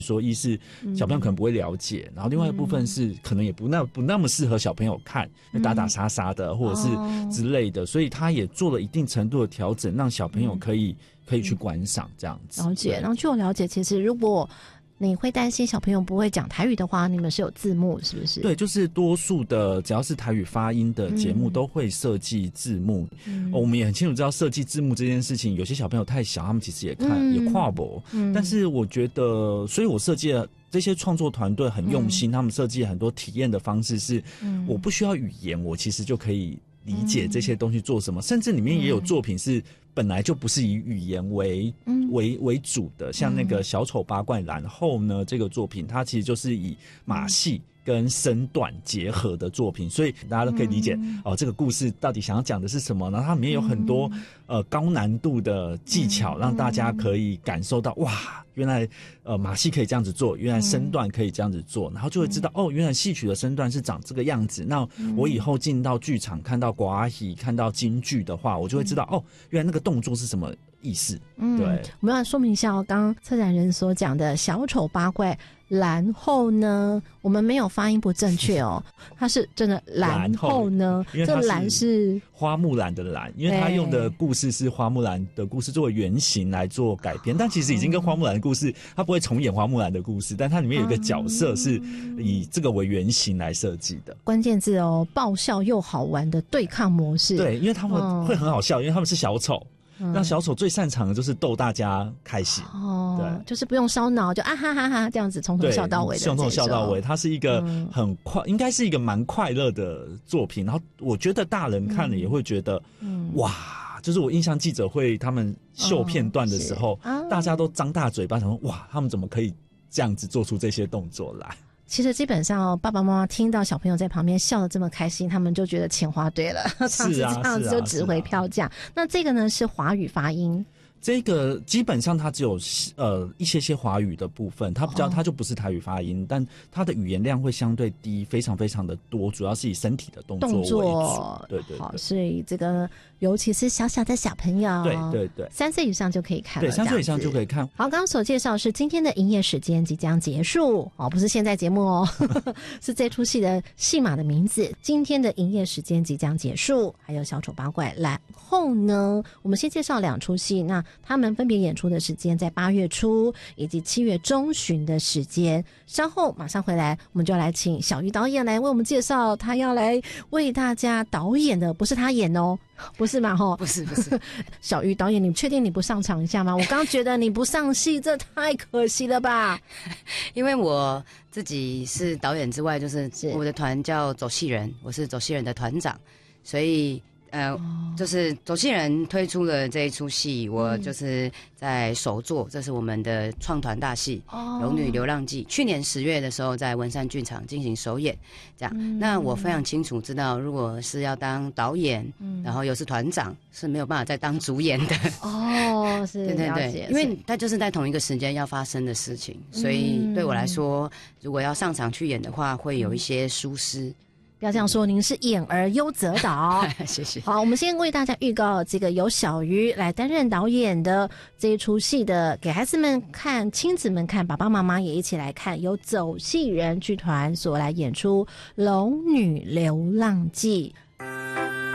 说一是小朋友可能不会了解，然后另外一部分是可能也不那么适合小朋友看，打打杀杀的或者是之类的，所以他也做了一定程度的调整，让小朋友可以去观赏这样子。 了解。然后据我了解，其实如果你会担心小朋友不会讲台语的话，你们是有字幕是不是？ 对，就是多数的只要是台语发音的节目都会设计字幕。我们也很清楚知道设计字幕这件事情，有些小朋友太小，他们其实也看、也跨不。但是我觉得，所以我设计了这些创作团队很用心，他们设计了很多体验的方式是，我不需要语言，我其实就可以理解这些东西做什么，甚至里面也有作品是本来就不是以语言为主的，像那个小丑八怪，然后呢，这个作品它其实就是以马戏跟身段结合的作品，所以大家都可以理解这个故事到底想要讲的是什么。然后它里面有很多高难度的技巧，让大家可以感受到哇，原来马戏可以这样子做，原来身段可以这样子做，然后就会知道原来戏曲的身段是长这个样子。那我以后进到剧场看到瓜戏看到京剧的话，我就会知道原来那个动作是什么意思。对， 我们要说明一下刚刚策展人所讲的小丑八怪，然后呢，我们没有发音不正确它是真的然后呢，这蓝是花木兰的兰，因为他用的故事是花木兰的故事作为原型来做改编，但其实已经跟花木兰的故事，他不会重演花木兰的故事，但它里面有一个角色是以这个为原型来设计的。 关键字爆笑又好玩的对抗模式。 对，因为他们会很好笑，因为他们是小丑。让小丑最擅长的就是逗大家开心对， 就是不用烧脑，就哈哈哈这样子从头笑到尾的， 从头笑到尾。它是一个很快，应该是一个蛮快乐的作品。然后我觉得大人看了也会觉得哇，就是我印象记者会他们秀片段的时候，大家都张大嘴巴想说哇，他们怎么可以这样子做出这些动作来。 其实基本上爸爸妈妈听到小朋友在旁边笑得这么开心，他们就觉得钱花对了，是这样子就值回票价。那这个呢是华语发音， 这个基本上它只有一些华语的部分，它就不是台语发音，但它的语言量会相对低，非常非常的多，主要是以身体的动作为主。对对对， 好，所以这个尤其是小小的小朋友， 对对对 ，3岁以上就可以看了， 对，3岁以上就可以看。 好，刚刚所介绍是今天的营业时间即将结束不是现在节目是这出戏的戏码的名字。今天的营业时间即将结束，还有小丑八怪。然后呢，我们先介绍2出戏，那他们分别演出的时间在8月初以及7月中旬的时间。稍后马上回来，我们就来请小鱼导演来为我们介绍他要来为大家导演的，不是他演不是嘛不是小鱼导演，你确定你不上场一下吗？我刚觉得你不上戏这太可惜了吧。 因为我自己是导演之外，就是我的团叫走戏人，我是走戏人的团长，所以就是走戏人推出了这一出戏，我就是在首作，这是我们的创团大戏《龙女流浪记》，去年10月的时候在文山剧场进行首演，这样。那我非常清楚知道，如果是要当导演，然后又是团长，是没有办法再当主演的。 是， 对对对，因为它就是在同一个时间要发生的事情，所以对我来说，如果要上场去演的话，会有一些疏失。 不要这样说，您是演而优则导谢谢。 好，我们先为大家预告这个由小鱼来担任导演的这一出戏的，给孩子们看，亲子们看，爸爸妈妈也一起来看，由走戏人剧团所来演出《龙女流浪记》。